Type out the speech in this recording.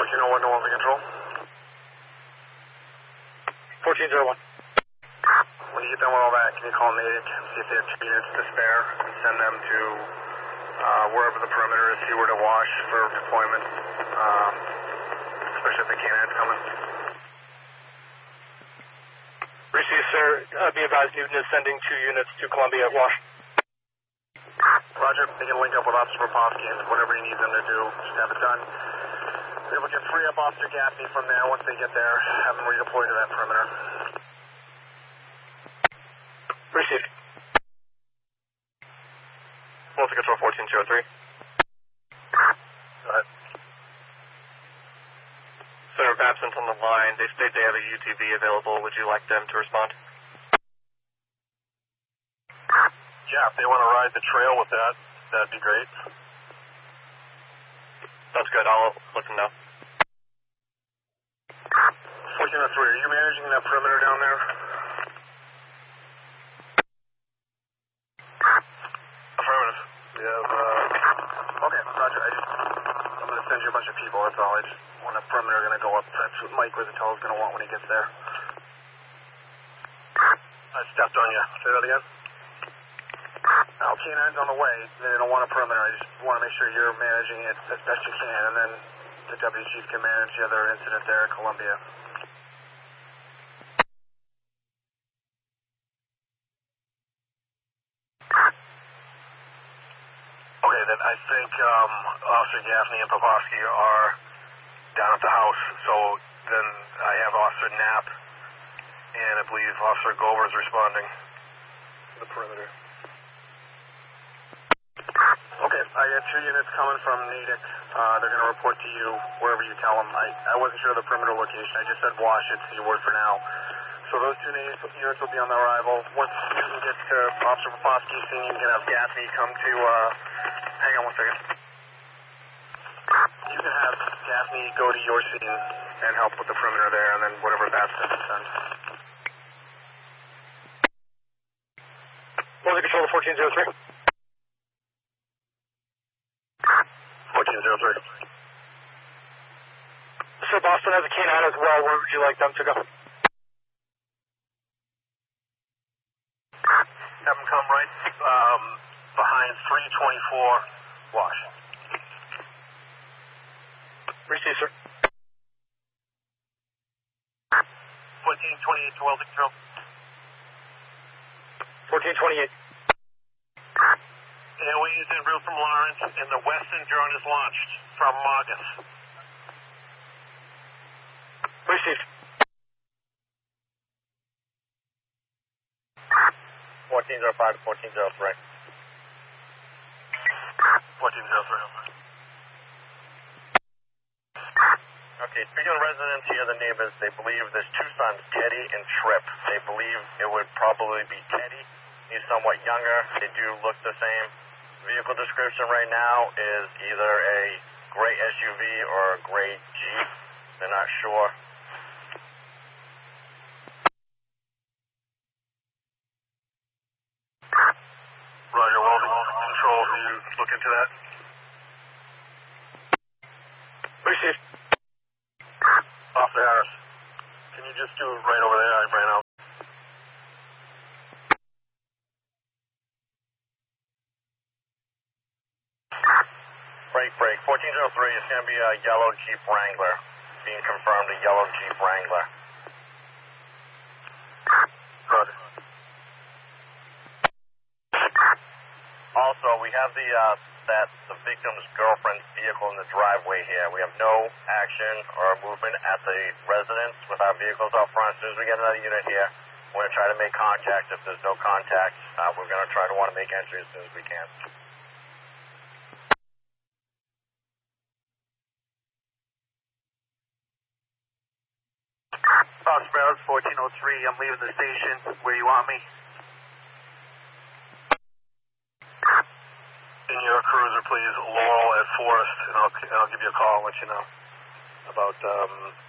1401 to 1 for control. 1401. When you get done with all that, can you call Natick, see if they have 2 units to spare, and send them to wherever the perimeter is, see where to wash for deployment, especially if the canine's coming. Received, sir. Be advised, Newton is sending 2 units to Columbia at Wash. Roger, they can link up with Officer Popovsky and whatever he needs them to do, just have it done. If we can free up Officer Gaffney from there, once they get there, have them redeploy to that perimeter. Received. Delta Control 1403. Go ahead. Center of absence on the line. They state they have a UTV available. Would you like them to respond? Yeah, if they want to ride the trail with that, that'd be great. Sounds good. I'll let them know. 1403, are you managing that perimeter down there? Affirmative. We have, okay, roger. I'm going to send you a bunch of people, that's all. I just want a perimeter going to go up. That's what Mike Wizatello is going to want when he gets there. I stepped on you. Say that again? Now, K9's on the way. They don't want a perimeter. I just want to make sure you're managing it as best you can, and then the Deputy Chief can manage the other incident there at Columbia. Okay, then I think Officer Gaffney and Popovsky are down at the house, so then I have Officer Knapp, and I believe Officer Gover's responding to the perimeter. Okay, I got 2 units coming from Natick. They're going to report to you wherever you tell them. I wasn't sure of the perimeter location. I just said wash it, so you word for now. So those 2 units will be on their arrival. Once Newton gets to Officer Popovsky's scene, you can have Gaffney come to, hang on one second. You can have Gaffney go to your scene and help with the perimeter there, and then whatever that's going to send. Delta Control 1403. 1403. Sir, Boston has a K9 as well. Where would you like them to go? Have them come right behind 324 Wash. Receive, sir. 1428 to Welding Drill. 1428. AOE is en route from Lawrence, and the Western drone is launched from Magus. Received. 1405 to 1403. 1403. Okay, speaking of residents here, the neighbors, they believe there's 2 sons, Teddy and Trip. They believe it would probably be Teddy. He's somewhat younger. They do look the same. Vehicle description right now is either a gray SUV or a gray Jeep. They're not sure. Roger, Welding Control, can you look into that? Received. Officer Harris, can you just do it right over there? I ran out. Break. 1403 is going to be a yellow Jeep Wrangler. Being confirmed, a yellow Jeep Wrangler. Roger. Also, we have the victim's girlfriend's vehicle in the driveway here. We have no action or movement at the residence with our vehicles out front. As soon as we get another unit here, we're going to try to make contact. If there's no contact, we're going to try to want to make entry as soon as we can. Fox Browns 1403, I'm leaving the station. Where you want me? In your cruiser, please. Laurel at Forest, and I'll give you a call and let you know about